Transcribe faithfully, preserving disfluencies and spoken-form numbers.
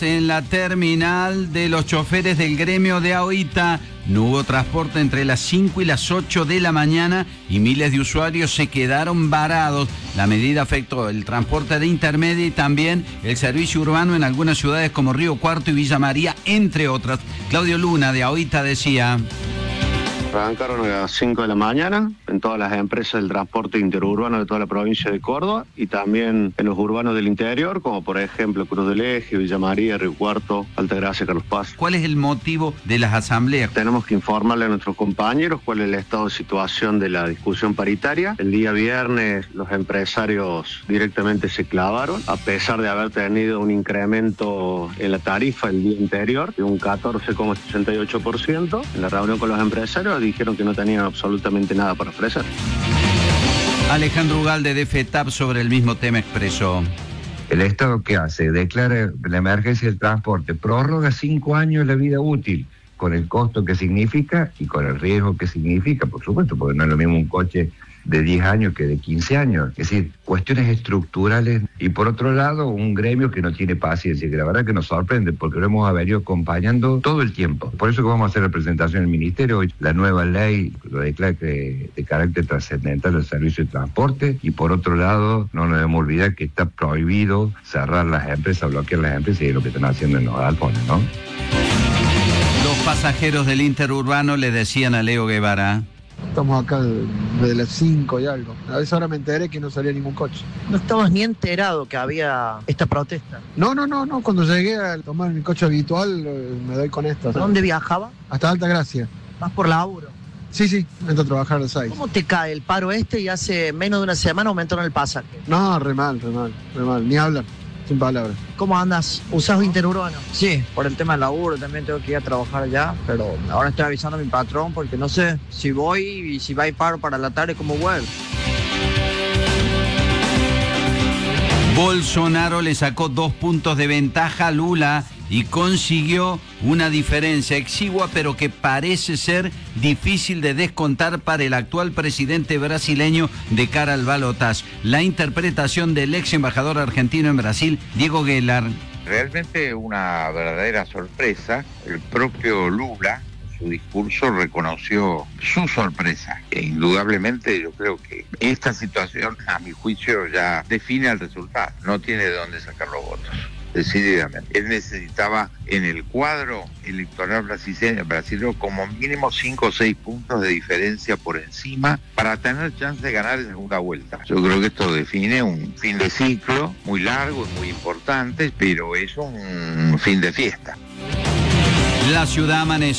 En la terminal de los choferes del gremio de AOITA no hubo transporte entre las cinco y las ocho de la mañana y miles de usuarios se quedaron varados. La medida afectó el transporte de intermedia y también el servicio urbano en algunas ciudades como Río Cuarto y Villa María, entre otras. Claudio Luna de AOITA decía: arrancaron a las cinco de la mañana en todas las empresas del transporte interurbano de toda la provincia de Córdoba y también en los urbanos del interior, como por ejemplo Cruz del Eje, Villa María, Río Cuarto, Altagracia, Carlos Paz. ¿Cuál es el motivo de las asambleas? Tenemos que informarle a nuestros compañeros cuál es el estado de situación de la discusión paritaria. El día viernes los empresarios directamente se clavaron, a pesar de haber tenido un incremento en la tarifa el día anterior de un catorce coma sesenta y ocho por ciento. En la reunión con los empresarios dijeron que no tenían absolutamente nada para ofrecer. Alejandro Ugalde de FETAP sobre el mismo tema expresó: ¿el Estado qué hace? Declara la emergencia del transporte, prorroga cinco años la vida útil, con el costo que significa y con el riesgo que significa, por supuesto, porque no es lo mismo un coche de diez años que de quince años. Es decir, cuestiones estructurales. Y por otro lado, un gremio que no tiene paciencia, que la verdad que nos sorprende, porque lo hemos venido acompañando todo el tiempo. Por eso que vamos a hacer la presentación en el Ministerio hoy. La nueva ley lo declara que de carácter trascendental del servicio de transporte. Y por otro lado, no nos debemos olvidar que está prohibido cerrar las empresas, bloquear las empresas, y es lo que están haciendo en los galpones, ¿no? Los pasajeros del interurbano le decían a Leo Guevara: estamos acá desde las cinco y algo. A veces ahora me enteré que no salía ningún coche. ¿No estabas ni enterado que había esta protesta? No, no, no, no. Cuando llegué a tomar mi coche habitual, me doy con esto. ¿Dónde viajaba? Hasta Altagracia. ¿Vas por laburo? Sí, sí, entro a trabajar a las seis. ¿Cómo te cae el paro este y hace menos de una semana aumentaron el pasaje? No, re mal, re mal, re mal. Ni hablan, sin palabras. ¿Cómo andas? ¿Usás interurbano? Sí, por el tema del laburo también tengo que ir a trabajar allá, pero ahora estoy avisando a mi patrón porque no sé si voy y si va a ir paro para la tarde, ¿cómo vuelvo? Bolsonaro le sacó dos puntos de ventaja a Lula y consiguió una diferencia exigua, pero que parece ser difícil de descontar para el actual presidente brasileño de cara al balotaje. La interpretación del ex embajador argentino en Brasil, Diego Guelar. Realmente una verdadera sorpresa. El propio Lula, en su discurso, reconoció su sorpresa. E indudablemente yo creo que esta situación, a mi juicio, ya define el resultado. No tiene de dónde sacar los votos. Decididamente. Él necesitaba en el cuadro electoral brasileño, brasileño como mínimo cinco o seis puntos de diferencia por encima para tener chance de ganar en segunda vuelta. Yo creo que esto define un fin de ciclo muy largo y muy importante, pero es un fin de fiesta. La ciudad amaneció